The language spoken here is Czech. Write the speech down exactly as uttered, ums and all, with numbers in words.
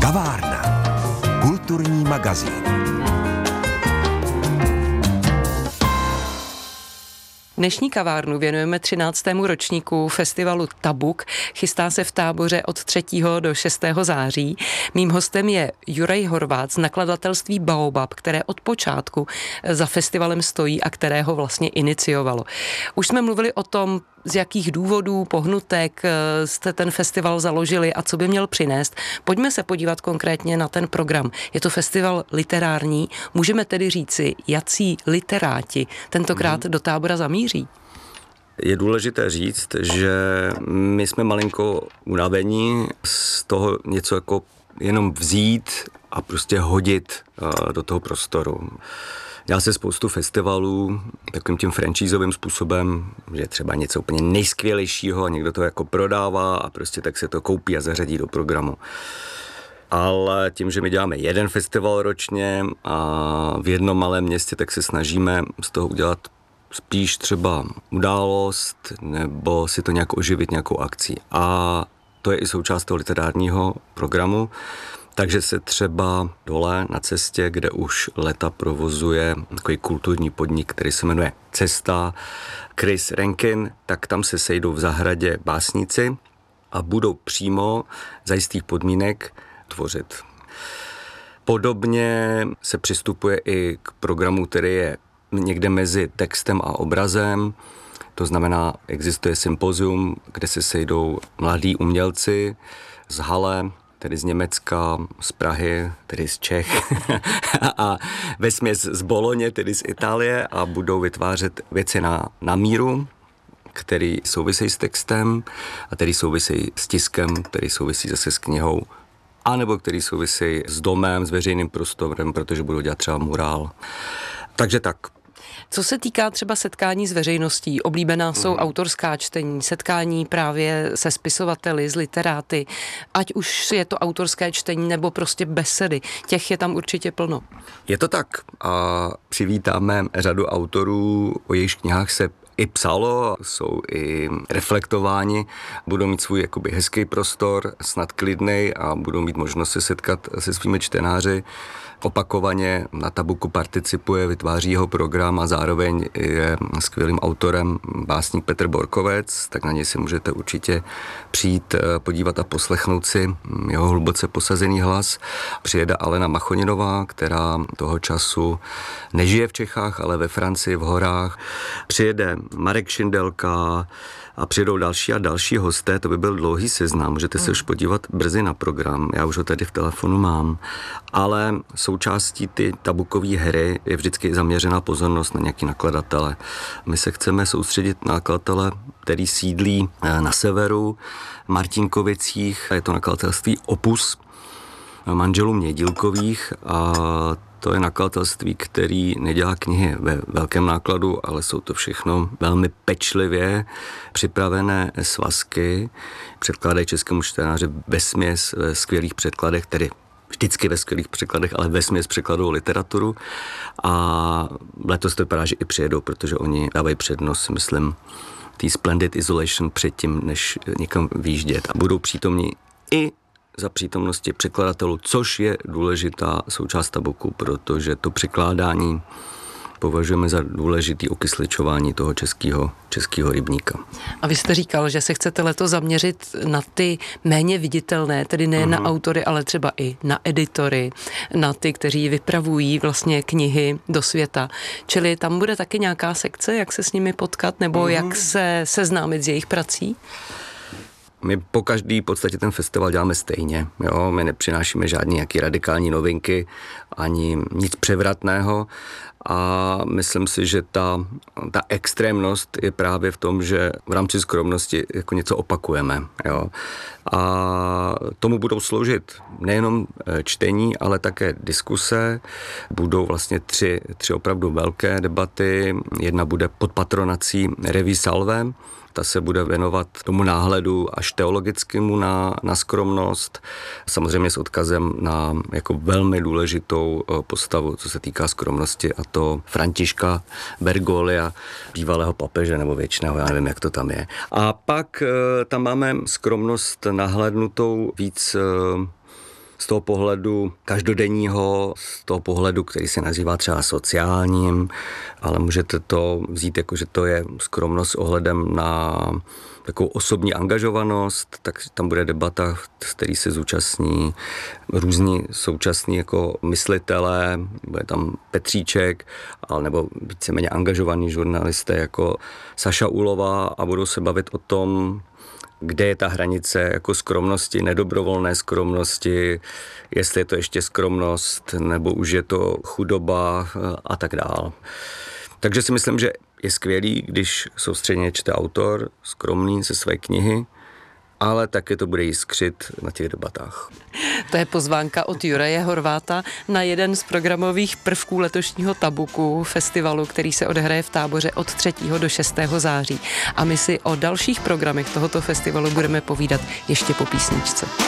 Kavárna. Kulturní magazín. Dnešní kavárnu věnujeme třináctému ročníku festivalu Tabuk. Chystá se v Táboře od třetího do šestého září. Mým hostem je Juraj Horváth z nakladatelství Baobab, které od počátku za festivalem stojí a které ho vlastně iniciovalo. Už jsme mluvili o tom, z jakých důvodů, pohnutek jste ten festival založili a co by měl přinést. Pojďme se podívat konkrétně na ten program. Je to festival literární. Můžeme tedy říci, jací literáti tentokrát do Tábora zamíří? Je důležité říct, že my jsme malinko unavení z toho něco jako jenom vzít a prostě hodit do toho prostoru. Dělá se spoustu festivalů takovým tím franchízovým způsobem, že třeba něco úplně nejskvělejšího a někdo to jako prodává a prostě tak se to koupí a zařadí do programu. Ale tím, že my děláme jeden festival ročně a v jednom malém městě, tak se snažíme z toho udělat spíš třeba událost nebo si to nějak oživit nějakou akcí. A to je i součást toho literárního programu. Takže se třeba dole na cestě, kde už leta provozuje takový kulturní podnik, který se jmenuje Cesta, Chris Rankin, tak tam se sejdou v zahradě básníci a budou přímo za jistých podmínek tvořit. Podobně se přistupuje i k programu, který je někde mezi textem a obrazem. To znamená, existuje sympozium, kde se sejdou mladí umělci z Halle, tedy z Německa, z Prahy, tedy z Čech a vesměs z Boloně, tedy z Itálie a budou vytvářet věci na, na míru, které souvisejí s textem a které souvisejí s tiskem, který souvisí zase s knihou, anebo který souvisejí s domem, s veřejným prostorem, protože budou dělat třeba murál. Takže tak. Co se týká třeba setkání s veřejností, oblíbená jsou mm. autorská čtení, setkání právě se spisovateli, s literáty, ať už je to autorské čtení nebo prostě besedy, těch je tam určitě plno. Je to tak a přivítáme řadu autorů, o jejichž knihách se i psalo, jsou i reflektováni, budou mít svůj jakoby hezký prostor, snad klidnej a budou mít možnost se setkat se svými čtenáři. Opakovaně na Tabuku participuje, vytváří jeho program a zároveň je skvělým autorem básník Petr Borkovec, tak na něj si můžete určitě přijít, podívat a poslechnout si jeho hluboce posazený hlas. Přijede Alena Machoninová, která toho času nežije v Čechách, ale ve Francii, v horách. Přijede Marek Šindelka a přijedou další a další hosté, to by byl dlouhý seznam, můžete se už podívat brzy na program, já už ho tady v telefonu mám, ale součástí ty tabukové hry je vždycky zaměřená pozornost na nějaký nakladatele. My se chceme soustředit na nakladatele, který sídlí na severu, Martinkovicích, je to nakladatelství Opus, manželů Mědílkových a to je nakladatelství, který nedělá knihy ve velkém nákladu, ale jsou to všechno velmi pečlivě připravené svazky. Předkládají českému čtenáři vesměs ve skvělých překladech, tedy vždycky ve skvělých překladech, ale vesměs překladou literaturu. A letos to vypadá, že i přijedou, protože oni dávají přednost, myslím, tý Splendid Isolation předtím, než někam výjíždět. A budou přítomní i za přítomnosti překladatelů, což je důležitá součást Tabuku, protože to překládání považujeme za důležitý okysličování toho českého, českého rybníka. A vy jste říkal, že se chcete letos zaměřit na ty méně viditelné, tedy ne uh-huh. na autory, ale třeba i na editory, na ty, kteří vypravují vlastně knihy do světa. Čili tam bude taky nějaká sekce, jak se s nimi potkat, nebo uh-huh. jak se seznámit s jejich prací? My po každý v podstatě ten festival děláme stejně. Jo? My nepřinášíme žádné nějaké radikální novinky, ani nic převratného a myslím si, že ta, ta extrémnost je právě v tom, že v rámci skromnosti jako něco opakujeme. Jo? A tomu budou sloužit nejenom čtení, ale také diskuse. Budou vlastně tři, tři opravdu velké debaty. Jedna bude pod patronací Revue Salve. Ta se bude věnovat tomu náhledu až teologickému na, na skromnost, samozřejmě s odkazem na jako velmi důležitou postavu, co se týká skromnosti, a to Františka Bergolia, bývalého papeže nebo věčného, já nevím, jak to tam je. A pak tam máme skromnost nahlédnutou víc z toho pohledu každodenního, z toho pohledu, který se nazývá třeba sociálním, ale můžete to vzít jako, že to je skromnost s ohledem na takovou osobní angažovanost, tak tam bude debata, z který se zúčastní různí současní jako myslitelé, bude tam Petříček, ale nebo víceméně angažovaní žurnalisté jako Saša Ulová a budou se bavit o tom, kde je ta hranice jako skromnosti, nedobrovolné skromnosti, jestli je to ještě skromnost, nebo už je to chudoba a tak dál. Takže si myslím, že je skvělý, když soustředně čte autor, skromný ze své knihy, ale také to bude jiskřit na těch debatách. To je pozvánka od Juraje Horváta na jeden z programových prvků letošního Tabuku festivalu, který se odehraje v Táboře od třetího do šestého září. A my si o dalších programech tohoto festivalu budeme povídat ještě po písničce.